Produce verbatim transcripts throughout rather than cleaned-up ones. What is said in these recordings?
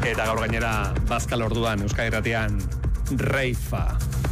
Eta gaur gainera Bazkal orduan Euskal Irratian Reifa.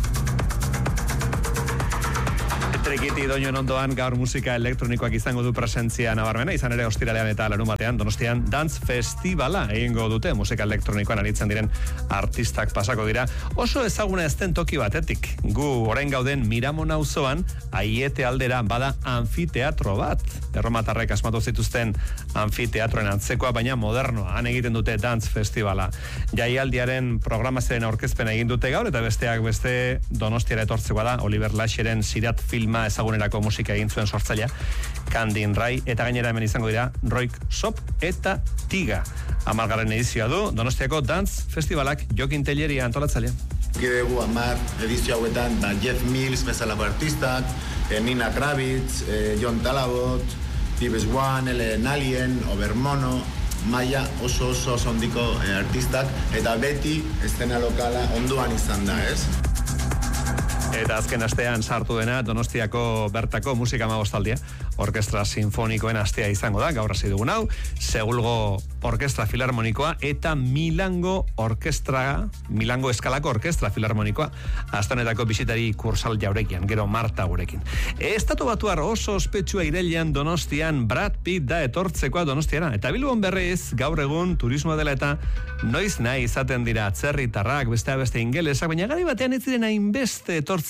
Trikiti doinoen ondoan gaur musika elektronikoak izango du presentzia nabarmena, izan ere ostiralean eta larunbatean Donostian Dance Festivala egingo dute, musika elektronikoan aritzen diren artistak pasako dira. Oso ezaguna ez den toki batetik. Gu orain gauden Miramon auzoan Aiete aldera bada anfiteatro bat. Erromatarrek asmatu zituzten anfiteatroen antzekoa, baina modernoa. Han egiten dute Dance Festivala. Jaialdiaren programazioaren aurkezpena egin dute gaur, eta besteak beste Donostiara etortzekoa da Oliver Lasheren Sirat filma ezagunerako musika egin zuen sortzailea, Kandin Rai, eta gainera hemen izango dira Roik Sop eta Tiga. Amargarren edizioa du Donostiako Dance Festivalak Jokin Telleria antolatzailea. Gidegu amar edizio hauetan da Jeff Mills bezalako artistak, Nina Kravitz, John Talabot, Tibes One, Ellen Alien, Obermono, maila oso oso sondiko artistak, eta beti eszena lokala onduan izan da, ez? Eta azken astean sartu dena Donostiako bertako musika hamabostaldia, orkestra sinfonikoen astea izango da, gaur hasi dugun hau, Segulgo Orkestra Filarmonikoa eta Milango Orkestra, Milango Eskalako Orkestra Filarmonikoa, astonetako bisitari Kursal Jaurekian, gero Marta gurekin. Estatu Batuar oso ospetsua irailean Donostian Brad Pitt da etortzekoa Donostiara, eta Bilbon berriz gaur egun turismoa dela eta noiz nahi izaten dira atzerritarrak, beste beste ingelesak, baina gari batean ez diren hainbeste etortzen